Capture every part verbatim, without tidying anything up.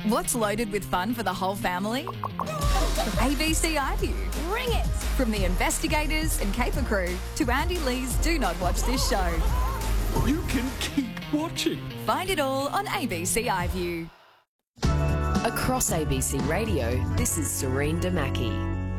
What's loaded with fun for the whole family? A B C iView. Bring it! From the investigators and caper crew to Andy Lee's Do Not Watch This Show. You can keep watching. Find it all on A B C iView. Across A B C Radio, this is Serene Damaki.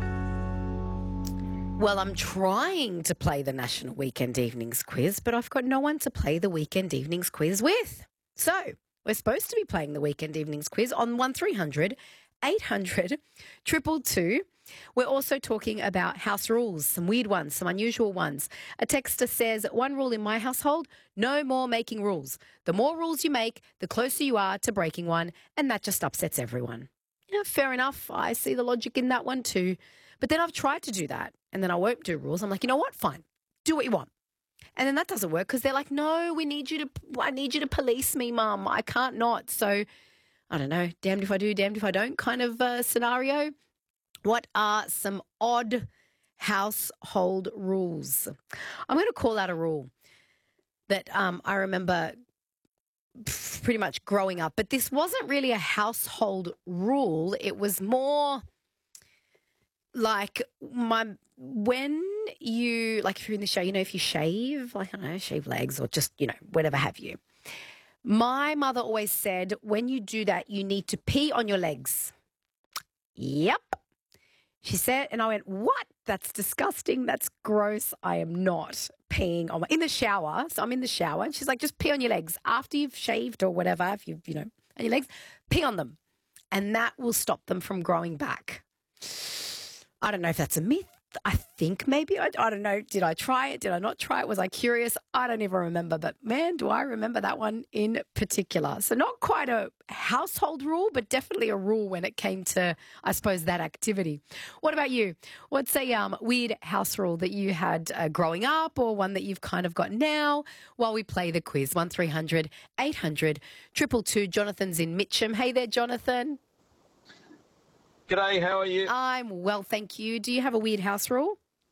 Well, I'm trying to play the National Weekend Evenings Quiz, but I've got no one to play the Weekend Evenings Quiz with. So, we're supposed to be playing the Weekend Evenings Quiz on one three hundred eight hundred two two two. We're also talking about house rules, some weird ones, some unusual ones. A texter says, one rule in my household, no more making rules. The more rules you make, the closer you are to breaking one, and that just upsets everyone. Yeah, fair enough. I see the logic in that one too. But then I've tried to do that, and then I won't do rules. I'm like, you know what? Fine. Do what you want. And then that doesn't work because they're like, no, we need you to, I need you to police me, Mum. I can't not. So, I don't know, damned if I do, damned if I don't kind of uh, scenario. What are some odd household rules? I'm going to call out a rule that um, I remember pretty much growing up, but this wasn't really a household rule. It was more like my when you, like if you're in the show, you know, if you shave, like, I don't know, shave legs or just, you know, whatever have you. My mother always said, when you do that, you need to pee on your legs. Yep. She said, and I went, what? That's disgusting. That's gross. I am not peeing on my, in the shower. So I'm in the shower. And she's like, just pee on your legs after you've shaved or whatever, if you've, you know, on your legs, pee on them. And that will stop them from growing back. I don't know if that's a myth. I think maybe, I, I don't know. Did I try it? Did I not try it? Was I curious? I don't even remember. But man, do I remember that one in particular. So not quite a household rule, but definitely a rule when it came to, I suppose, that activity. What about you? What's a um, weird house rule that you had uh, growing up or one that you've kind of got now while we play the quiz? one three hundred eight hundred two two two. Jonathan's in Mitcham. Hey there, Jonathan. G'day, how are you? I'm well, thank you. Do you have a weird house rule?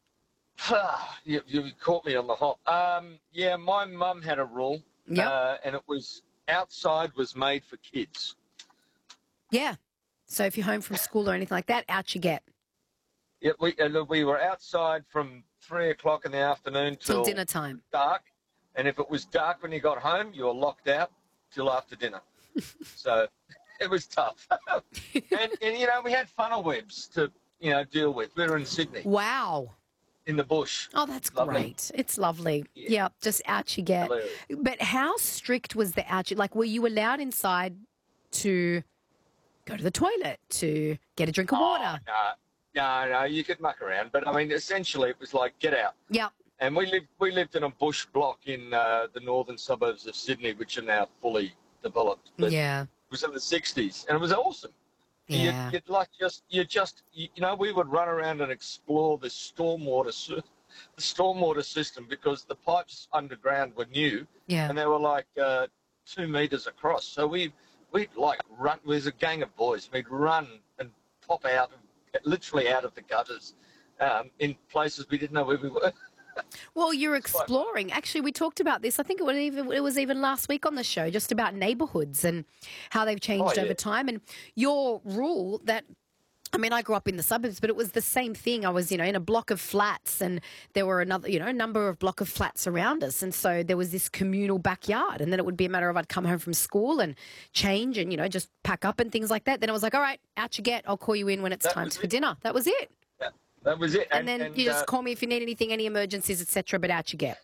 you, you caught me on the hop. Um, yeah, my mum had a rule, Yep. uh, and it was outside was made for kids. Yeah. So if you're home from school or anything like that, out you get. Yeah, we uh, we were outside from three o'clock in the afternoon Till till dinner time. dark, and if it was dark when you got home, you were locked out till after dinner. So it was tough. and, and, you know, we had funnel webs to, you know, deal with. We were in Sydney. Wow. In the bush. Oh, that's Lovely. great. It's lovely. Yeah. Yeah. just out you get. Hello. But how strict was the out you? Like, were you allowed inside to go to the toilet, to get a drink of water? Oh, no, no, no, you could muck around. But, I mean, essentially it was like, get out. Yep. And we lived, we lived in a bush block in uh, the northern suburbs of Sydney, which are now fully developed. But Yeah. it was in the sixties, and it was awesome. Yeah. You'd, you'd like just, you just, you, you know, we would run around and explore the stormwater, sy- the stormwater system because the pipes underground were new, Yeah. and they were like uh, two meters across. So we, we'd like run. There's a gang of boys. We'd run and pop out, literally out of the gutters, um, in places we didn't know where we were. Well, you're exploring. Actually, we talked about this. I think it was even it was even last week on the show, just about neighbourhoods and how they've changed Oh, yeah. over time. And your rule that, I mean, I grew up in the suburbs, but it was the same thing. I was, you know, in a block of flats, and there were another, you know, a number of block of flats around us, and so there was this communal backyard. And then it would be a matter of I'd come home from school and change and, you know, just pack up and things like that. Then it was like, all right, out you get. I'll call you in when it's That time was for it. dinner. That was it. Yeah, that was it. And, then you just uh, call me if you need anything, any emergencies, et cetera. But out you get.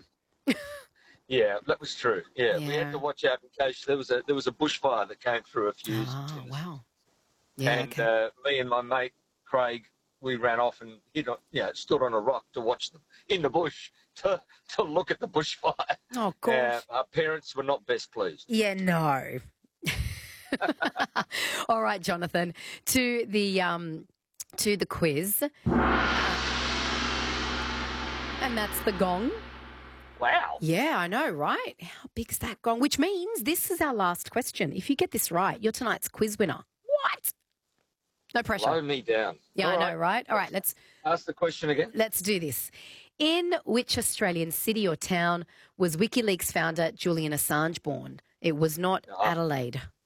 Yeah, that was true. Yeah, we Yeah. had to watch out in case there was a there was a bushfire that came through a fuse. Oh, wow. Yeah, and okay. uh, me and my mate Craig, we ran off and hid on, you know, stood on a rock to watch them in the bush to to look at the bushfire. Oh, gosh. Uh, our parents were not best pleased. Yeah, no. All right, Jonathan, to the um, to the quiz, and that's the gong. Wow. Yeah, I know, right? How big's that gong? Which means this is our last question. If you get this right, you're tonight's quiz winner. What? No pressure. Blow me down. Yeah, All I know, right. right? All right, let's Ask the question again. let's do this. In which Australian city or town was WikiLeaks founder Julian Assange born? It was not Oh. Adelaide.